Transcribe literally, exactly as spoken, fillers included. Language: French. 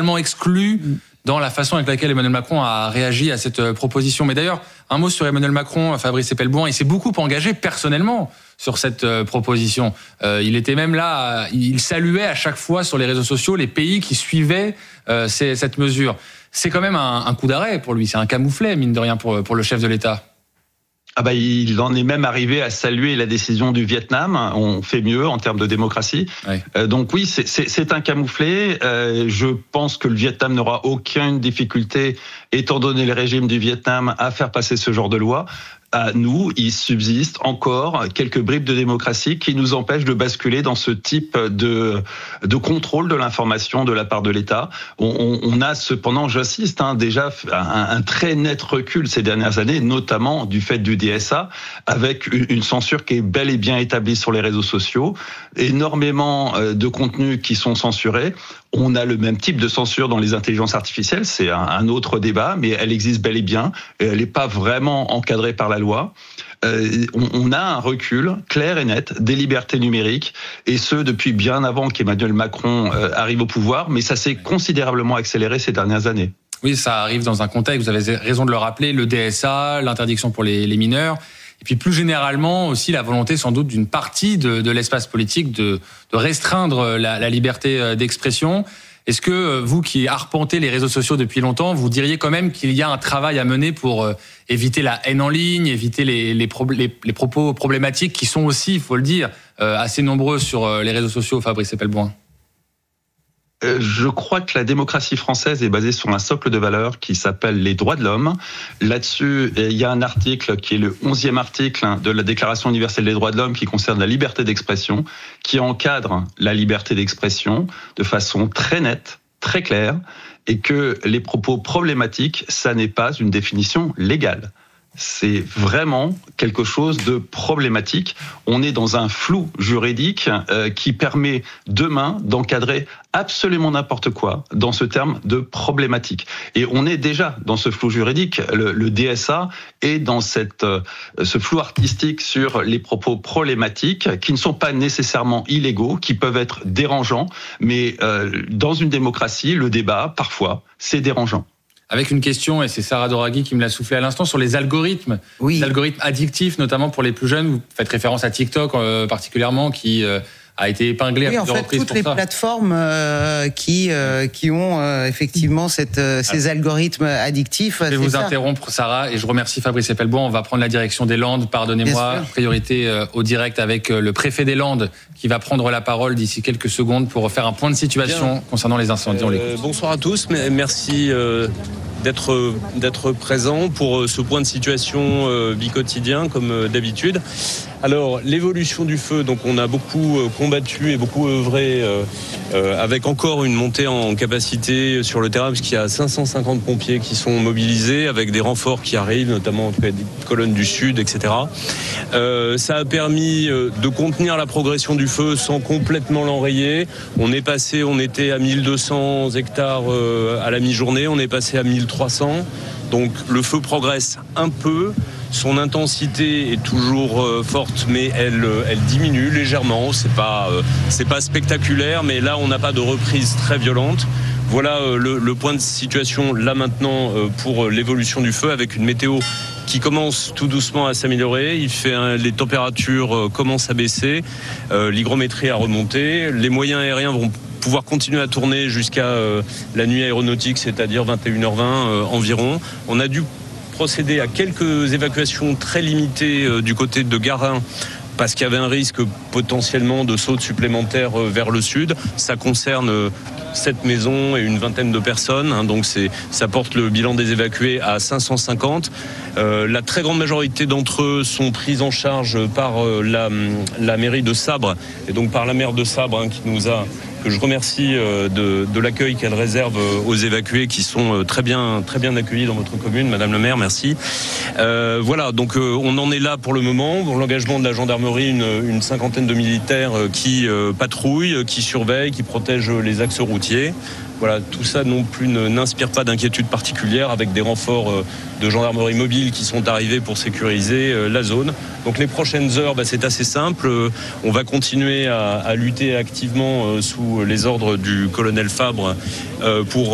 totalement exclu dans la façon avec laquelle Emmanuel Macron a réagi à cette proposition. Mais d'ailleurs, un mot sur Emmanuel Macron, Fabrice Epelboin, il s'est beaucoup engagé personnellement sur cette proposition. Euh, il était même là, il saluait à chaque fois sur les réseaux sociaux les pays qui suivaient euh, ces, cette mesure. C'est quand même un, un coup d'arrêt pour lui, c'est un camouflet, mine de rien, pour, pour le chef de l'État. Ah bah, il en est même arrivé à saluer la décision du Vietnam. On fait mieux en termes de démocratie. Oui. Euh, donc oui, c'est, c'est, c'est un camouflet. Euh, je pense que le Vietnam n'aura aucune difficulté, étant donné le régime du Vietnam, à faire passer ce genre de loi. À nous, il subsiste encore quelques bribes de démocratie qui nous empêchent de basculer dans ce type de, de contrôle de l'information de la part de l'État. On, on, on a cependant, j'insiste, hein, déjà un, un très net recul ces dernières années, notamment du fait du D S A, avec une, une censure qui est bel et bien établie sur les réseaux sociaux, énormément de contenus qui sont censurés. On a le même type de censure dans les intelligences artificielles, c'est un, un autre débat, mais elle existe bel et bien. Elle n'est pas vraiment encadrée par la loi. Euh, on, on a un recul clair et net des libertés numériques, et ce depuis bien avant qu'Emmanuel Macron euh, arrive au pouvoir, mais ça s'est considérablement accéléré ces dernières années. Oui, ça arrive dans un contexte, vous avez raison de le rappeler, le D S A, l'interdiction pour les, les mineurs. Et puis plus généralement aussi la volonté sans doute d'une partie de, de l'espace politique de, de restreindre la, la liberté d'expression. Est-ce que vous qui arpentez les réseaux sociaux depuis longtemps, vous diriez quand même qu'il y a un travail à mener pour éviter la haine en ligne, éviter les, les, pro, les, les propos problématiques qui sont aussi, il faut le dire, assez nombreux sur les réseaux sociaux, Fabrice Epelboin? Je crois que la démocratie française est basée sur un socle de valeurs qui s'appelle les droits de l'homme. Là-dessus, il y a un article qui est le onzième article de la Déclaration universelle des droits de l'homme qui concerne la liberté d'expression, qui encadre la liberté d'expression de façon très nette, très claire, et que les propos problématiques, ça n'est pas une définition légale. C'est vraiment quelque chose de problématique. On est dans un flou juridique euh, qui permet demain d'encadrer absolument n'importe quoi dans ce terme de problématique. Et on est déjà dans ce flou juridique. Le, le D S A est dans cette, euh, ce flou artistique sur les propos problématiques qui ne sont pas nécessairement illégaux, qui peuvent être dérangeants. Mais euh, dans une démocratie, le débat, parfois, c'est dérangeant. Avec une question, et c'est Sarah Doraghi qui me l'a soufflé à l'instant, sur les algorithmes, oui. Les algorithmes addictifs, notamment pour les plus jeunes. Vous faites référence à TikTok euh, particulièrement, qui euh, a été épinglé oui, à plusieurs en fait, reprises toutes pour les ça. plateformes euh, qui euh, qui ont euh, effectivement cette, euh, ces Alors, algorithmes addictifs. Je vais vous ça. interrompre, Sarah, et je remercie Fabrice Epelboin. On va prendre la direction des Landes. Pardonnez-moi, priorité euh, au direct avec euh, le préfet des Landes qui va prendre la parole d'ici quelques secondes pour faire un point de situation Bien. concernant les incendies. Euh, On l'écoute. Bonsoir à tous, merci euh, d'être d'être présent pour ce point de situation euh, bi-quotidien comme euh, d'habitude. Alors, l'évolution du feu, donc on a beaucoup euh, combattu et beaucoup œuvré euh, euh, avec encore une montée en capacité sur le terrain, puisqu'il y a cinq cent cinquante pompiers qui sont mobilisés avec des renforts qui arrivent, notamment en tout cas, des colonnes du sud, et cetera. Euh, ça a permis euh, de contenir la progression du feu sans complètement l'enrayer. On est passé, on était à mille deux cents hectares euh, à la mi-journée, on est passé à mille trois cents. Donc le feu progresse un peu. Son intensité est toujours euh, forte, mais elle, euh, elle diminue légèrement. C'est pas, euh, c'est pas spectaculaire, mais là, on n'a pas de reprise très violente. Voilà euh, le, le point de situation là maintenant euh, pour l'évolution du feu, avec une météo qui commence tout doucement à s'améliorer. Il fait hein, les températures euh, commencent à baisser, euh, l'hygrométrie a remonté, les moyens aériens vont pouvoir continuer à tourner jusqu'à euh, la nuit aéronautique, c'est-à-dire vingt et une heures vingt euh, environ. On a dû procéder à quelques évacuations très limitées euh, du côté de Garin, parce qu'il y avait un risque potentiellement de saute supplémentaire euh, vers le sud. Ça concerne euh, sept maisons et une vingtaine de personnes, hein, donc c'est, ça porte le bilan des évacués à cinq cent cinquante. Euh, la très grande majorité d'entre eux sont pris en charge par euh, la, la mairie de Sabre, et donc par la maire de Sabre, hein, qui nous a... que je remercie de, de l'accueil qu'elle réserve aux évacués qui sont très bien, très bien accueillis dans votre commune, Madame le maire, merci. Euh, voilà, donc euh, on en est là pour le moment. Pour l'engagement de la gendarmerie, une, une cinquantaine de militaires qui euh, patrouillent, qui surveillent, qui protègent les axes routiers. Voilà, tout ça non plus ne, n'inspire pas d'inquiétude particulière, avec des renforts euh, de gendarmerie mobile qui sont arrivés pour sécuriser euh, la zone. Donc les prochaines heures, bah, c'est assez simple. Euh, on va continuer à, à lutter activement euh, sous les ordres du colonel Fabre euh, pour